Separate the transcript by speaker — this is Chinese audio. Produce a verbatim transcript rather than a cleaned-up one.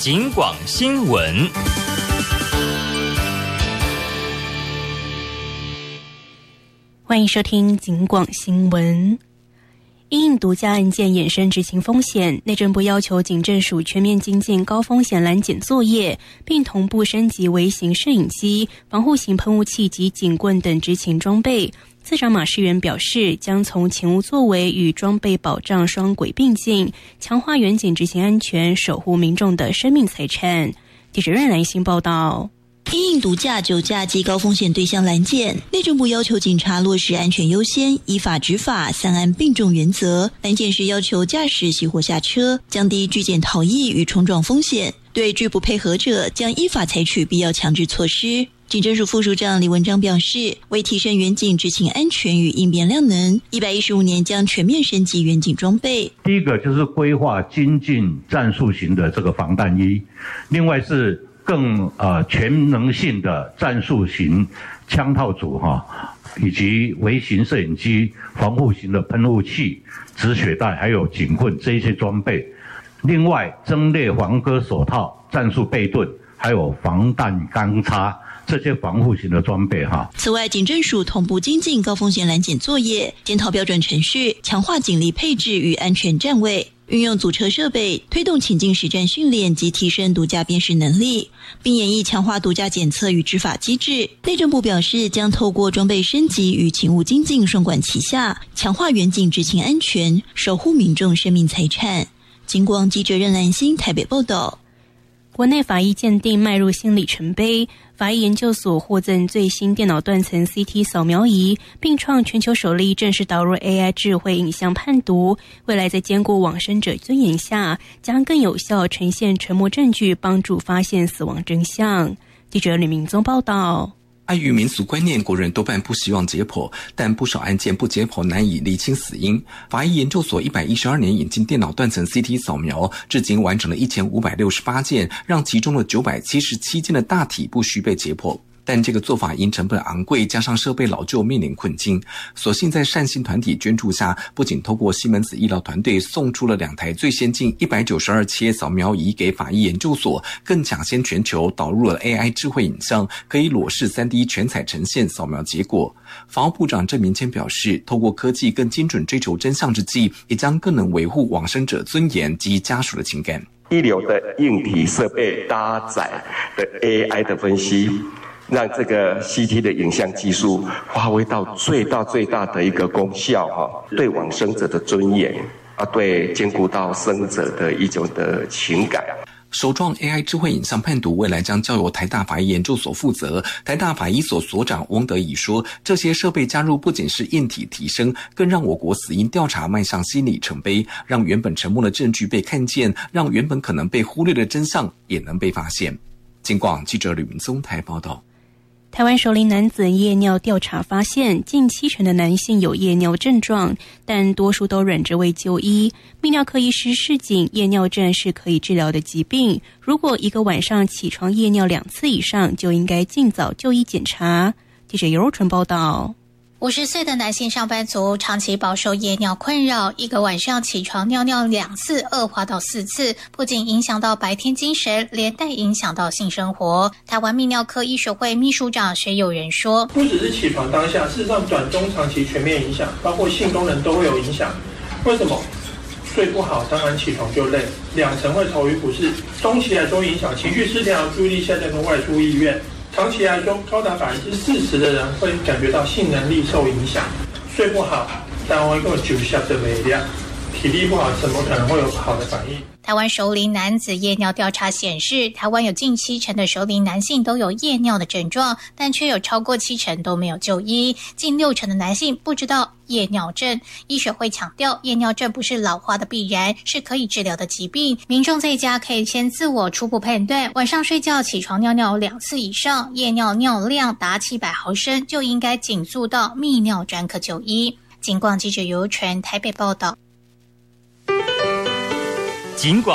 Speaker 1: 警广新闻。
Speaker 2: 欢迎收听警广新闻。因应独家案件衍生执勤风险，内政部要求警政署全面精进高风险拦检作业，并同步升级微型摄影机、防护型喷雾器及警棍等执勤装备。次长马世元表示，将从勤务作为与装备保障双轨并进，强化远警执勤安全，守护民众的生命财产。记者任兰欣报道。
Speaker 3: 因应毒驾、酒驾及高风险对象拦检，内政部要求警察落实安全优先、依法执法、三安并重原则。拦检时要求驾驶熄火下车，降低拒检逃逸与冲撞风险。对拒不配合者，将依法采取必要强制措施。警政署副署长李文章表示，为提升远警执勤安全与应变量能，一百一十五年将全面升级远警装备。
Speaker 4: 第一个就是规划精进战术型的这个防弹衣，另外是更呃全能性的战术型枪套组哈，以及微型摄影机、防护型的喷雾器、止血带，还有警棍这一些装备。另外，增列防割手套、战术背盾，还有防弹钢叉。这些防护型的装备哈。
Speaker 3: 此外，警政署同步精进高风险拦检作业，检讨标准程序，强化警力配置与安全站位，运用阻车设备，推动情境实战训练及提升毒驾辨识能力，并演绎强化毒驾检测与执法机制。内政部表示，将透过装备升级与勤务精进双管齐下，强化远警执勤安全，守护民众生命财产。警广记者任兰欣台北报道。
Speaker 2: 国内法医鉴定迈入新里程碑，法医研究所获赠最新电脑断层 C T 扫描仪，并创全球首例正式导入 A I 智慧影像判读。未来在兼顾往生者尊严下，将更有效呈现沉默证据，帮助发现死亡真相。记者李明宗报道。
Speaker 5: 碍于民俗观念，国人多半不希望解剖，但不少案件不解剖难以厘清死因。法医研究所一百一十二年引进电脑断层 C T 扫描，至今完成了一千五百六十八件，让其中的九百七十七件的大体不需被解剖。但这个做法因成本昂贵，加上设备老旧，面临困境。所幸在善心团体捐助下，不仅透过西门子医疗团队送出了两台最先进一百九十二切扫描仪给法医研究所，更抢先全球导入了 A I 智慧影像，可以裸视 三 D 全彩呈现扫描结果。防务部长郑明谦表示，透过科技更精准追求真相之际，也将更能维护往生者尊严及家属的情感。
Speaker 6: 医疗的硬体设备搭载的 A I 的分析，让这个 C T 的影像技术发挥到最大最大的一个功效哈，对往生者的尊严啊，对兼顾到生者的一种的情感。
Speaker 5: 首创 A I 智慧影像判读，未来将交由台大法医研究所负责。台大法医所所长翁德乙说，这些设备加入不仅是硬体提升，更让我国死因调查迈向新里程碑，让原本沉默的证据被看见，让原本可能被忽略的真相也能被发现。警广记者吕明宗台报道。
Speaker 2: 台湾熟龄男子夜尿调查发现，近七成的男性有夜尿症状，但多数都忍着未就医。泌尿科医师示警，夜尿症是可以治疗的疾病，如果一个晚上起床夜尿两次以上，就应该尽早就医检查。记者尤若纯报道。
Speaker 7: 五十岁的男性上班族长期饱受夜尿困扰，一个晚上起床尿尿两次，恶化到四次，不仅影响到白天精神，连带影响到性生活。台湾泌尿科医学会秘书长薛友仁说，
Speaker 8: 不只是起床当下，事实上短中长期全面影响，包括性功能都会有影响。为什么？睡不好，当然起床就累，两层会头晕不适，中期来说影响情绪失调、注意力下降跟外出意愿。长期来说，高达百分之四十的人会感觉到性能力受影响。睡不好，单位够久下的微量，体力不好，怎么可能会有好的反应？
Speaker 7: 台湾熟龄男子夜尿调查显示，台湾有近七成的熟龄男性都有夜尿的症状，但却有超过七成都没有就医，近六成的男性不知道夜尿症。医学会强调，夜尿症不是老化的必然，是可以治疗的疾病。民众在家可以先自我初步判断，晚上睡觉起床尿尿两次以上，夜尿尿量达七百毫升，就应该紧速到泌尿专科就医。警广记者尤纯台北报道。
Speaker 1: 警广